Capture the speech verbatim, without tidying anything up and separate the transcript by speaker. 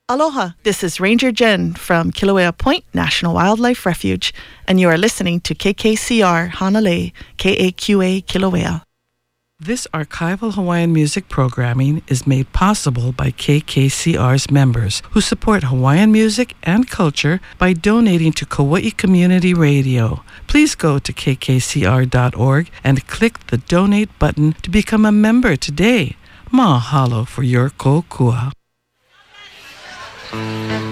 Speaker 1: Aloha, this is Ranger Jen from Kilauea Point National Wildlife Refuge, and you are listening to K K C R Hanalei, K A Q A Kilauea.
Speaker 2: This archival Hawaiian music programming is made possible by K K C R's members who support Hawaiian music and culture by donating to Kauai Community Radio. Please go to k k c r dot org and click the donate button to become a member today. Mahalo for your kokua.